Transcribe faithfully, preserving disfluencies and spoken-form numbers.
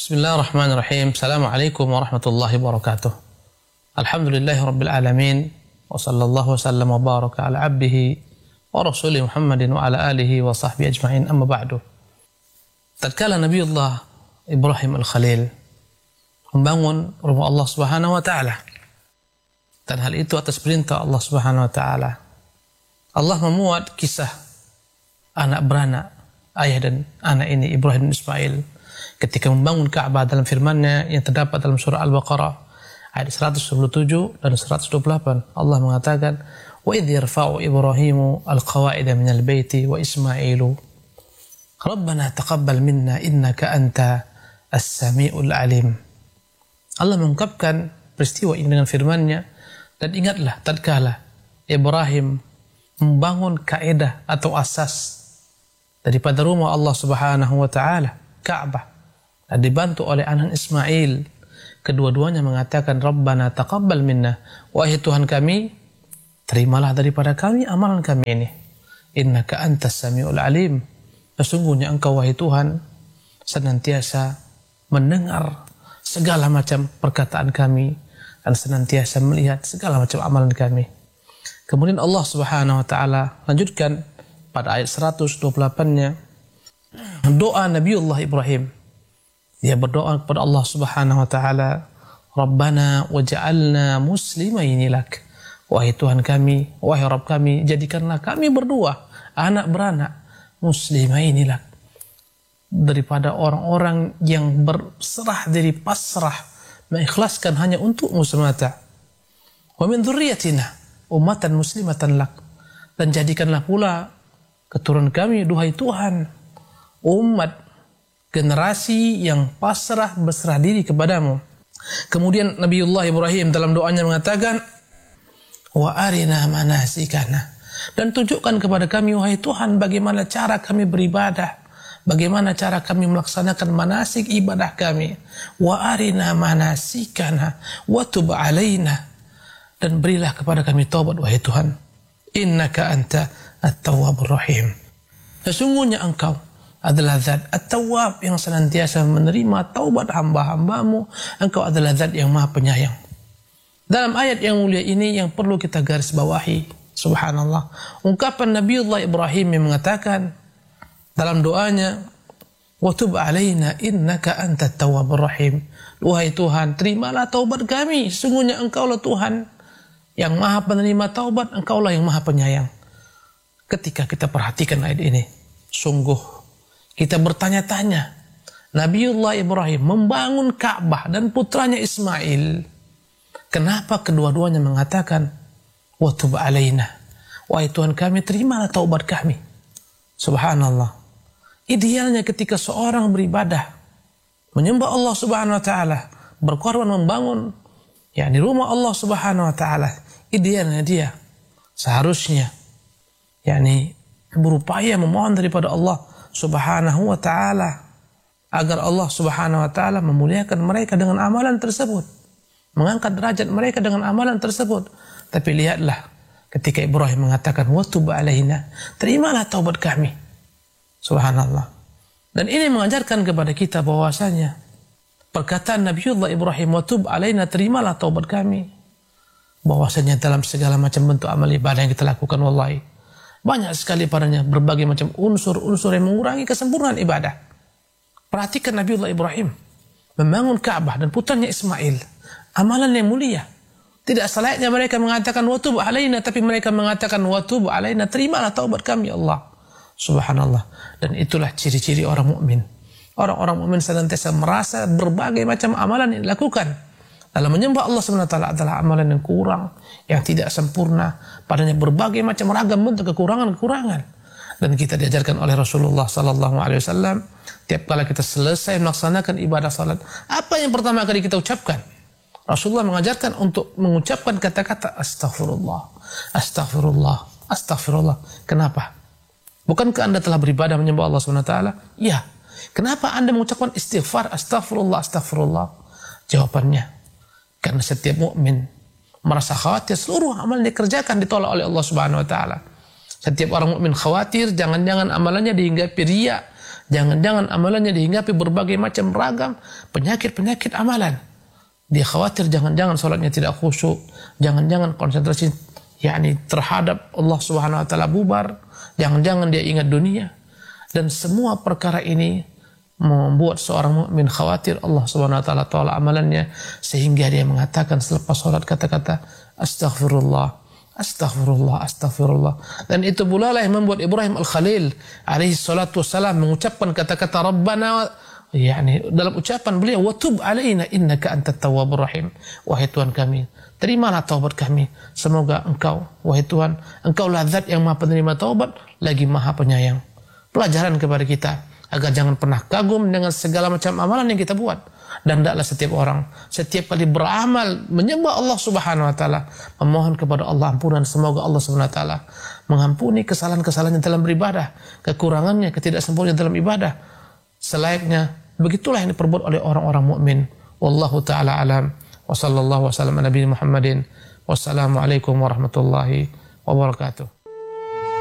Bismillahirrahmanirrahim. Assalamualaikum warahmatullahi wabarakatuh. Alhamdulillahi rabbil alamin. Wa sallallahu wasallam wa baraka ala abdihi wa rasuli Muhammadin wa ala alihi wa sahbihi ajma'in, amma ba'du. Tatkala Nabiullah Ibrahim al-Khalil membangun rumah Allah Subhanahu wa taala, dan hal itu atas perintah Allah Subhanahu wa taala, Allah memuat kisah anak beranak ayah dan anak ini, Ibrahim dan Ismail, ketika membangun Ka'bah dalam firman-Nya yang terdapat dalam surah Al-Baqarah ayat seratus dua puluh tujuh dan seratus dua puluh delapan. Allah mengatakan, "Wa idh yarfa'u Ibrahimu al-qawa'ida minal baiti wa Ismailu Rabbana taqabbal minna innaka anta as-sami'ul alim." Allah mengungkapkan peristiwa ini dengan firman-Nya, dan ingatlah tatkala Ibrahim membangun kaidah atau asas daripada rumah Allah Subhanahu wa taala, Ka'bah, dan dibantu oleh anak Ismail. Kedua-duanya mengatakan, Rabbana taqabbal minna, wahai Tuhan kami, terimalah daripada kami amalan kami ini. Innaka antas sami'ul alim, sesungguhnya engkau wahai Tuhan senantiasa mendengar segala macam perkataan kami dan senantiasa melihat segala macam amalan kami. Kemudian Allah Subhanahu wa taala lanjutkan pada ayat seratus dua puluh delapan-nya doa Nabiullah Ibrahim. Dia berdoa kepada Allah Subhanahu wa taala, Rabbana waj'alna muslimaini lak. Wahai Tuhan kami, wahai Rabb kami, jadikanlah kami berdua anak beranak muslimaini lak, daripada orang-orang yang berserah diri, pasrah, mengikhlaskan hanya untukmu semata. Wa min dzurriyyatina ummatan muslimatan lak, dan jadikanlah pula keturunan kami, duhai Tuhan, umat, generasi yang pasrah berserah diri kepadamu. Kemudian Nabiullah Ibrahim dalam doanya mengatakan, wa arina manasikana, dan tunjukkan kepada kami wahai Tuhan bagaimana cara kami beribadah, bagaimana cara kami melaksanakan manasik ibadah kami. Wa arina manasikana wa tub alaina, dan berilah kepada kami taubat wahai Tuhan. Innaka anta at-tawwabur rahim, sesungguhnya engkau adalah zat At-Tawwab yang senantiasa menerima taubat hamba-hambamu. Engkau adalah zat yang maha penyayang. Dalam ayat yang mulia ini yang perlu kita garis bawahi, subhanallah, ungkapan Nabiullah Ibrahim yang mengatakan dalam doanya, wa tub alaina innaka antat tawwabur rahim, wahai Tuhan terimalah taubat kami, sesungguhnya engkaulah Tuhan yang maha penerima taubat, engkaulah yang maha penyayang. Ketika kita perhatikan ayat ini, sungguh kita bertanya-tanya, Nabiullah Ibrahim membangun Ka'bah dan putranya Ismail, kenapa kedua-duanya mengatakan, wa tub alaina, wahai Tuhan kami terimalah taubat kami. Subhanallah. Idealnya ketika seorang beribadah, menyembah Allah Subhanahu wa taala, berkorban membangun yakni rumah Allah Subhanahu wa taala, idealnya dia seharusnya yakni berupaya memohon daripada Allah Subhanahu wa taala agar Allah Subhanahu wa taala memuliakan mereka dengan amalan tersebut, mengangkat derajat mereka dengan amalan tersebut. Tapi lihatlah ketika Ibrahim mengatakan wa tub alaina, terimalah taubat kami. Subhanallah. Dan ini mengajarkan kepada kita bahwasanya perkataan Nabiullah Ibrahim wa tub alaina, terimalah taubat kami, bahwasanya dalam segala macam bentuk amal ibadah yang kita lakukan, wallahi banyak sekali padanya berbagai macam unsur-unsur yang mengurangi kesempurnaan ibadah. Perhatikan Nabiullah Ibrahim membangun Ka'bah dan putranya Ismail, amalan yang mulia. Tidak selayaknya mereka mengatakan wa tub alaina, tapi mereka mengatakan wa tub alaina, terimalah taubat kami Allah. Subhanallah. Dan itulah ciri-ciri orang mukmin. Orang-orang mukmin senantiasa merasa berbagai macam amalan yang dilakukan dalam menyembah Allah Subhanahu wa taala adalah amalan yang kurang, yang tidak sempurna, padanya berbagai macam ragam bentuk kekurangan-kekurangan. Dan kita diajarkan oleh Rasulullah sallallahu alaihi wasallam, tiap kali kita selesai melaksanakan ibadah salat, apa yang pertama kali kita ucapkan? Rasulullah mengajarkan untuk mengucapkan kata-kata astaghfirullah, astaghfirullah, astaghfirullah. Kenapa? Bukankah Anda telah beribadah menyembah Allah Subhanahu wa taala? Ya. Kenapa Anda mengucapkan istighfar, astaghfirullah, astaghfirullah? Jawabannya, karena setiap mukmin merasa khawatir seluruh amal yang dikerjakan ditolak oleh Allah Subhanahu wa taala. Setiap orang mukmin khawatir jangan-jangan amalannya dihinggapi riya, Jangan-jangan amalannya dihinggapi berbagai macam ragam penyakit-penyakit amalan. Dia khawatir jangan-jangan sholatnya tidak khusyuk, jangan-jangan konsentrasi yakni terhadap Allah Subhanahu wa taala bubar, jangan-jangan dia ingat dunia. Dan semua perkara ini membuat seorang mukmin khawatir Allah Subhanahu wa taala tolak amalannya, sehingga dia mengatakan selepas sholat kata-kata astaghfirullah, astaghfirullah, astaghfirullah. Dan itu pula lah yang membuat Ibrahim Al-Khalil alaihi salatu wassalam mengucapkan kata-kata Rabbana, yakni dalam ucapan beliau, wa tub alaina innaka antat tawwabur rahim. Wahai Tuhan kami, terimalah taubat kami. Semoga Engkau, wahai Tuhan, Engkaulah zat yang Maha penerima taubat lagi Maha penyayang. Pelajaran kepada kita agar jangan pernah kagum dengan segala macam amalan yang kita buat. Dan hendaklah setiap orang setiap kali beramal menyembah Allah Subhanahu wa taala, memohon kepada Allah ampunan, semoga Allah Subhanahu wa taala mengampuni kesalahan-kesalahannya dalam beribadah, kekurangannya, ketidaksempurnaan dalam ibadah. Selayaknya begitulah yang diperbuat oleh orang-orang mukmin. Wallahu taala alam. Wa sallallahu wasallam ala nabiyina Muhammadin. Wassalamualaikum warahmatullahi wabarakatuh.